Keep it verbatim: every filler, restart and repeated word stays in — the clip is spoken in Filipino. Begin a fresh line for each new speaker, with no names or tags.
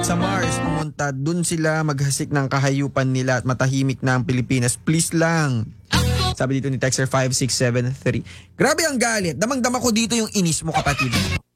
sa Mars pumunta. Dun sila maghasik ng kahayupan nila at matahimik na ang Pilipinas. Please lang. Sabi dito ni Texter five six seven three. Grabe ang galit. Damang-dama ko dito yung inis mo, kapatid.